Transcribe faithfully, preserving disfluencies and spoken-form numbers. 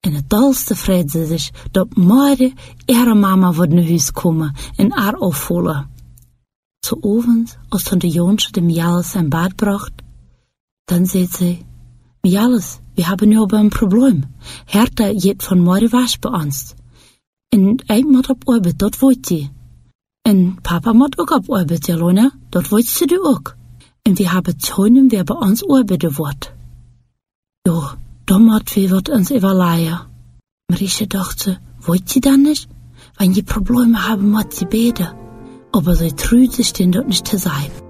En het dolste vreet ze zich dat morgen ihre Mama wordt naar huis komen en haar afvoelen. Zu ovens, als dan de Jonsche dem Mialis zijn bad bracht, dann sagt sie, Mialis, wir haben nu aber ein Problem. Hertha geht von morgen wasch bei uns. En ik moet op arbeid, dat weet je. En papa moet ook op arbeid, Jelona, dat weet ze du ook. En we hebben zonen, wer bei uns arbeiden wordt. Jo, dan moet we wat ons überlegen. Marische dacht ze, weet je dan niet? Wenn je Probleme haben, moet je beten. Aber sie trüht sich denn dort nicht zu sein.